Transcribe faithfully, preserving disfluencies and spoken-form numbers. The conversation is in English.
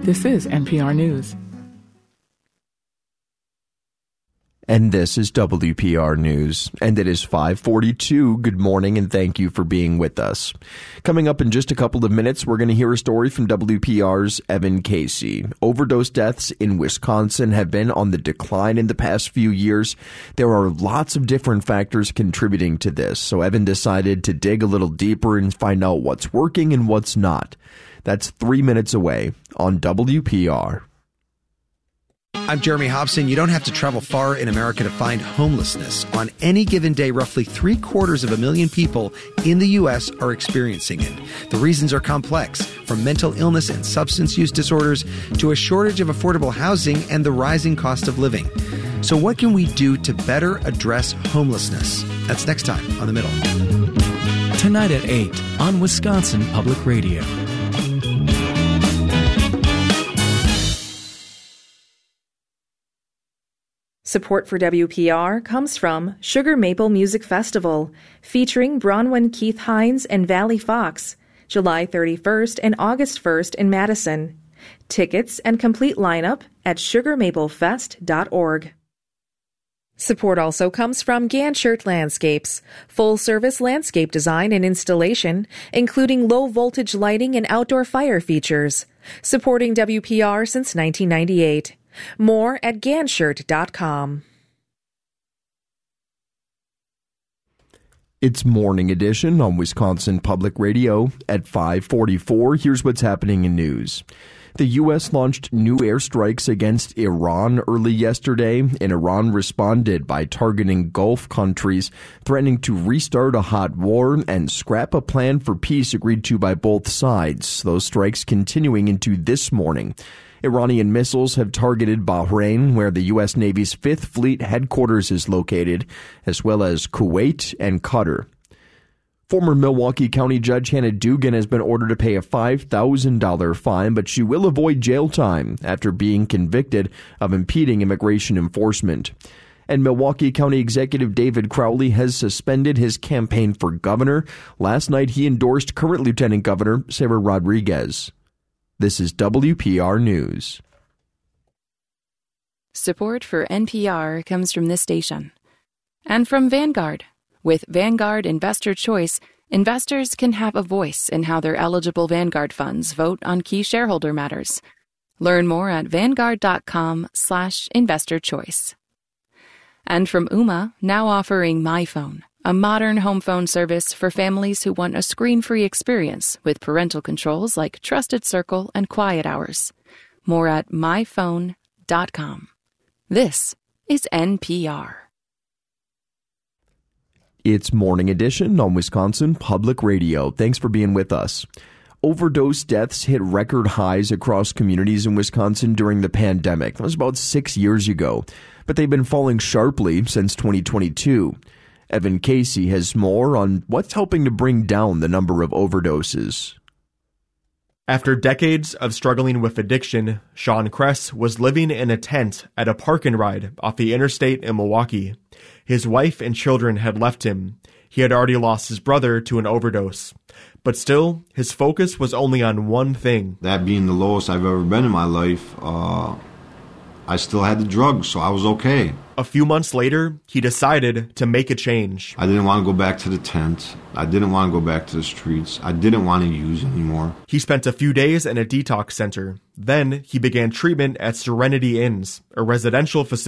This is N P R News. And this is W P R News, and it is five forty-two. Good morning, and thank you for being with us. Coming up in just a couple of minutes, we're going to hear a story from W P R's Evan Casey. Overdose deaths in Wisconsin have been on the decline in the past few years. There are lots of different factors contributing to this, so Evan decided to dig a little deeper and find out what's working and what's not. That's three minutes away on W P R. I'm Jeremy Hobson. You don't have to travel far in America to find homelessness. On any given day, roughly three quarters of a million people in the U S are experiencing it. The reasons are complex, from mental illness and substance use disorders to a shortage of affordable housing and the rising cost of living. So what can we do to better address homelessness? That's next time on The Middle. Tonight at eight on Wisconsin Public Radio. Support for W P R comes from Sugar Maple Music Festival, featuring Bronwyn Keith Hines and Valley Fox, July thirty-first and August first in Madison. Tickets and complete lineup at sugar maple fest dot org. Support also comes from Ganshert Landscapes, full-service landscape design and installation, including low-voltage lighting and outdoor fire features, supporting W P R since nineteen ninety-eight. More at ganshert dot com. It's Morning Edition on Wisconsin Public Radio at five forty-four. Here's what's happening in news. The U S launched new airstrikes against Iran early yesterday, and Iran responded by targeting Gulf countries, threatening to restart a hot war and scrap a plan for peace agreed to by both sides. Those strikes continuing into this morning. Iranian missiles have targeted Bahrain, where the U S Navy's Fifth Fleet headquarters is located, as well as Kuwait and Qatar. Former Milwaukee County Judge Hannah Dugan has been ordered to pay a five thousand dollars fine, but she will avoid jail time after being convicted of impeding immigration enforcement. And Milwaukee County Executive David Crowley has suspended his campaign for governor. Last night, he endorsed current Lieutenant Governor Sarah Rodriguez. This is W P R News. Support for N P R comes from this station and from Vanguard. With Vanguard Investor Choice, investors can have a voice in how their eligible Vanguard funds vote on key shareholder matters. Learn more at vanguard.com slash investor choice. And from Ooma, now offering MyPhone, a modern home phone service for families who want a screen-free experience with parental controls like Trusted Circle and Quiet Hours. More at my phone dot com. This is N P R. It's Morning Edition on Wisconsin Public Radio. Thanks for being with us. Overdose deaths hit record highs across communities in Wisconsin during the pandemic. That was about six years ago, but they've been falling sharply since twenty twenty-two. Evan Casey has more on what's helping to bring down the number of overdoses. After decades of struggling with addiction, Sean Kress was living in a tent at a park and ride off the interstate in Milwaukee. His wife and children had left him. He had already lost his brother to an overdose. But still, his focus was only on one thing. That being the lowest I've ever been in my life, uh, I still had the drugs, so I was okay. A few months later, he decided to make a change. I didn't want to go back to the tent. I didn't want to go back to the streets. I didn't want to use anymore. He spent a few days in a detox center. Then he began treatment at Serenity Inns, a residential facility